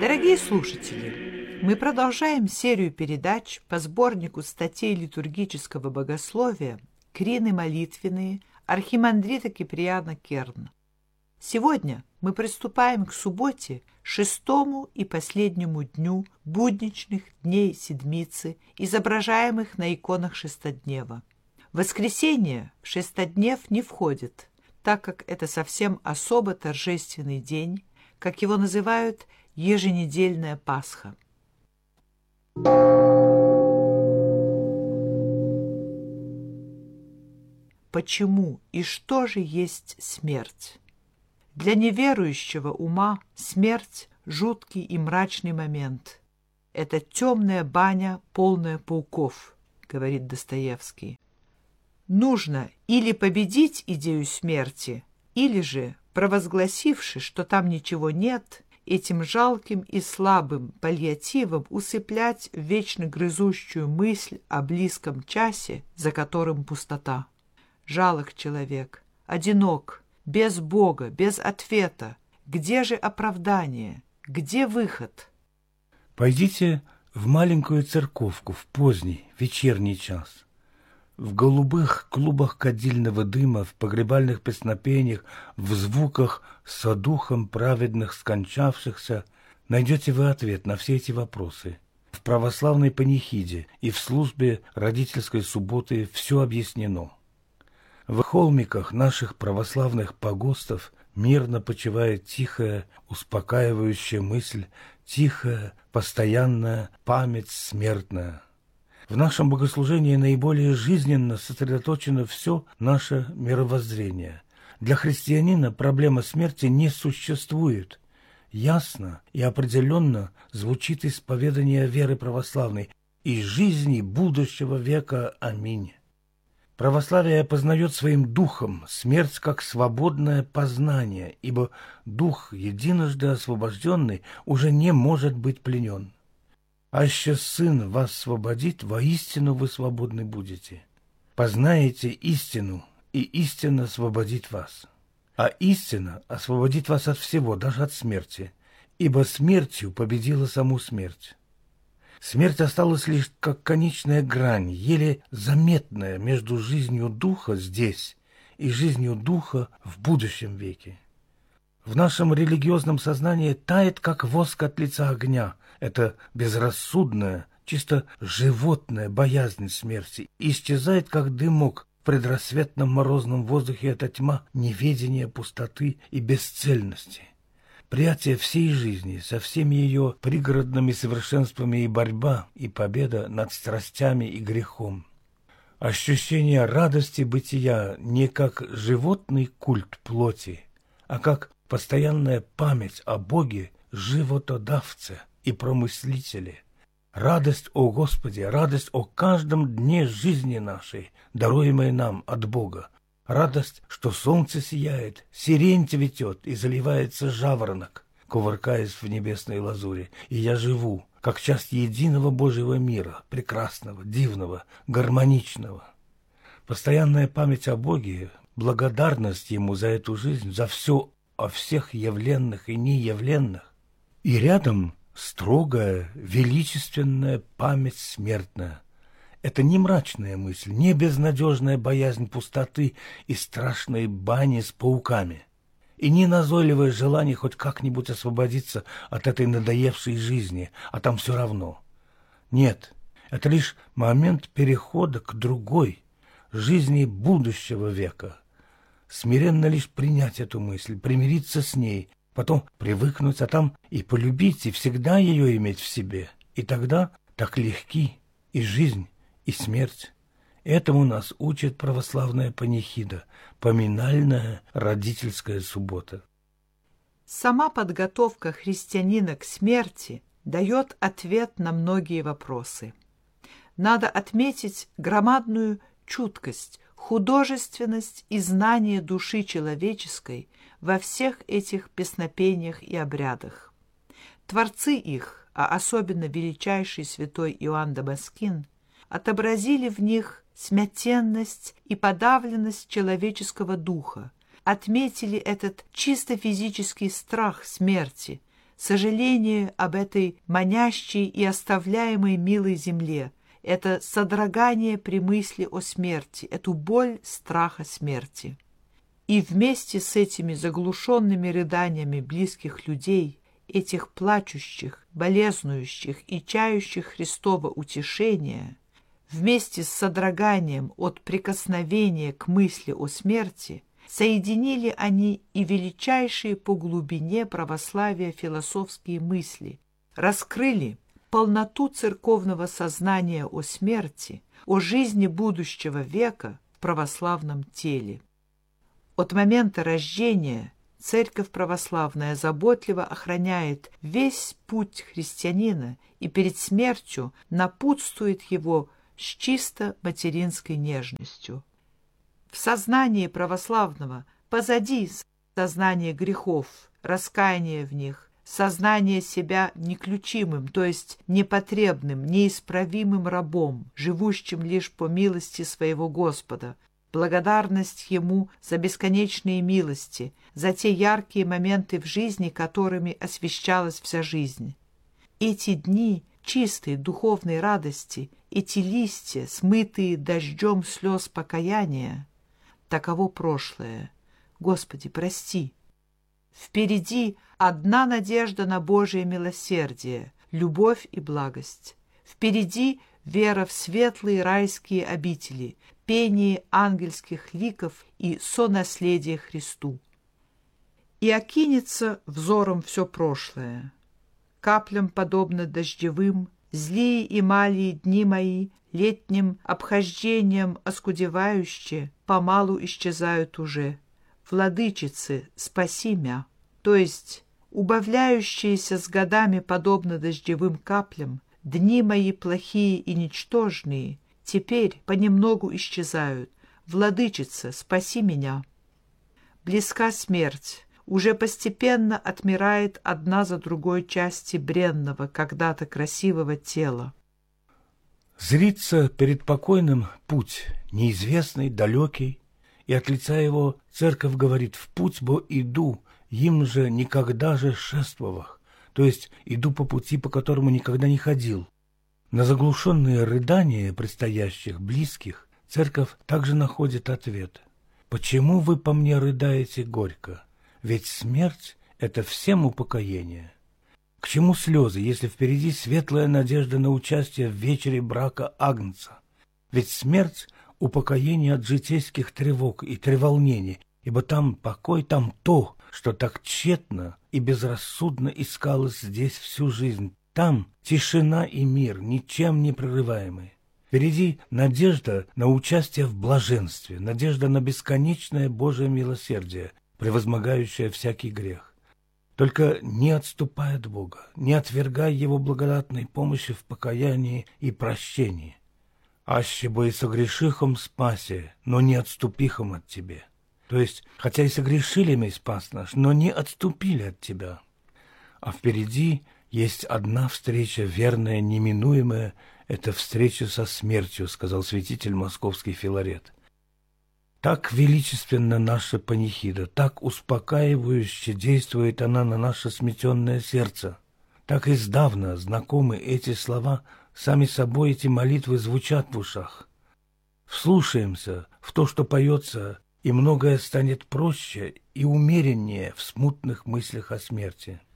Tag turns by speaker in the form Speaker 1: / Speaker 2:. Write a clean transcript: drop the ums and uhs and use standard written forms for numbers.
Speaker 1: Дорогие слушатели, мы продолжаем серию передач по сборнику статей литургического богословия «Крины молитвенные» архимандрита Киприана Керна. Сегодня мы приступаем к субботе, шестому и последнему дню будничных дней Седмицы, изображаемых на иконах Шестоднева. Воскресенье в Шестоднев не входит, так как это совсем особо торжественный день, как его называют еженедельная Пасха. Почему и что же есть смерть? Для неверующего ума смерть – жуткий и мрачный момент. Это темная баня, полная пауков, говорит Достоевский. Нужно или победить идею смерти, или же, провозгласивши, что там ничего нет, этим жалким и слабым паллиативом усыплять вечно грызущую мысль о близком часе, за которым пустота. Жалок человек, одинок, без Бога, без ответа. Где же оправдание? Где выход?
Speaker 2: Пойдите в маленькую церковку в поздний вечерний час. В голубых клубах кадильного дыма, в погребальных песнопениях, в звуках со духом праведных скончавшихся найдете вы ответ на все эти вопросы. В православной панихиде и в службе родительской субботы все объяснено. В холмиках наших православных погостов мирно почивает тихая, успокаивающая мысль, тихая, постоянная память смертная. В нашем богослужении наиболее жизненно сосредоточено все наше мировоззрение. Для христианина проблема смерти не существует. Ясно и определенно звучит исповедание веры православной и жизни будущего века. Аминь. Православие познает своим духом смерть как свободное познание, ибо дух, единожды освобожденный, уже не может быть пленен. Аще Сын вас освободит, воистину вы свободны будете. Познаете истину, и истина освободит вас. А истина освободит вас от всего, даже от смерти, ибо смертью победила саму смерть. Смерть осталась лишь как конечная грань, еле заметная между жизнью духа здесь и жизнью духа в будущем веке. В нашем религиозном сознании тает, как воск от лица огня, эта безрассудная, чисто животная боязнь смерти, исчезает, как дымок в предрассветном морозном воздухе, эта тьма неведения, пустоты и бесцельности. Приятие всей жизни со всеми ее пригородными совершенствами и борьба, и победа над страстями и грехом. Ощущение радости бытия не как животный культ плоти, а как постоянная память о Боге, животодавце и промыслителе. Радость о Господе, радость о каждом дне жизни нашей, даруемой нам от Бога. Радость, что солнце сияет, сирень цветет и заливается жаворонок, кувыркаясь в небесной лазури, и я живу, как часть единого Божьего мира, прекрасного, дивного, гармоничного. Постоянная память о Боге, благодарность Ему за эту жизнь, за все о всех явленных и неявленных, и рядом строгая, величественная память смертная. Это не мрачная мысль, не безнадежная боязнь пустоты и страшной бани с пауками, и не назойливое желание хоть как-нибудь освободиться от этой надоевшей жизни, а там все равно. Нет, это лишь момент перехода к другой, жизни будущего века. Смиренно лишь принять эту мысль, примириться с ней, потом привыкнуть, а там и полюбить, и всегда ее иметь в себе. И тогда так легки и жизнь, и смерть. Этому нас учит православная панихида, поминальная родительская суббота.
Speaker 1: Сама подготовка христианина к смерти дает ответ на многие вопросы. Надо отметить громадную чуткость, художественность и знание души человеческой во всех этих песнопениях и обрядах. Творцы их, а особенно величайший святой Иоанн Дамаскин, отобразили в них смятенность и подавленность человеческого духа, отметили этот чисто физический страх смерти, сожаление об этой манящей и оставляемой милой земле, это содрогание при мысли о смерти, эту боль страха смерти. И вместе с этими заглушенными рыданиями близких людей, этих плачущих, болезнующих и чающих Христова утешения, вместе с содроганием от прикосновения к мысли о смерти, соединили они и величайшие по глубине православия философские мысли, раскрыли полноту церковного сознания о смерти, о жизни будущего века в православном теле. От момента рождения Церковь православная заботливо охраняет весь путь христианина и перед смертью напутствует его с чисто материнской нежностью. В сознании православного позади сознание грехов, раскаяние в них, сознание себя неключимым, то есть непотребным, неисправимым рабом, живущим лишь по милости своего Господа, благодарность Ему за бесконечные милости, за те яркие моменты в жизни, которыми освещалась вся жизнь. Эти дни чистой духовной радости, эти листья, смытые дождем слез покаяния, таково прошлое. Господи, прости. Впереди одна надежда на Божие милосердие, любовь и благость. Впереди вера в светлые райские обители, пение ангельских ликов и сонаследие Христу. И окинется взором все прошлое. Каплям подобно дождевым, злые и малые дни мои, летним обхождением оскудевающие, помалу исчезают уже. Владычице, спаси мя, то есть убавляющиеся с годами подобно дождевым каплям, дни мои плохие и ничтожные теперь понемногу исчезают. Владычица, спаси меня. Близка смерть, уже постепенно отмирает одна за другой части бренного, когда-то красивого тела.
Speaker 2: Зрится перед покойным путь, неизвестный, далекий, и от лица его церковь говорит: «В путь бо иду, им же никогда же шествовах», то есть иду по пути, по которому никогда не ходил. На заглушенные рыдания предстоящих близких церковь также находит ответ. «Почему вы по мне рыдаете горько? Ведь смерть — это всем упокоение. К чему слезы, если впереди светлая надежда на участие в вечере брака Агнца? Ведь смерть — упокоение от житейских тревог и треволнений, ибо там покой, там то, что так тщетно и безрассудно искалось здесь всю жизнь. Там тишина и мир, ничем не прерываемые. Впереди надежда на участие в блаженстве, надежда на бесконечное Божие милосердие, превозмогающее всякий грех. Только не отступай от Бога, не отвергай Его благодатной помощи в покаянии и прощении. Аще бы и согрешихом спасе, но не отступихом от Тебе. То есть, хотя и согрешили мы спас наш, но не отступили от Тебя. А впереди есть одна встреча, верная, неминуемая, это встреча со смертью, сказал святитель московский Филарет. Так величественно наша панихида, так успокаивающе действует она на наше сметенное сердце. Так издавна знакомы эти слова, сами собой эти молитвы звучат в ушах. Вслушаемся в то, что поется, и многое станет проще и умереннее в смутных мыслях о смерти.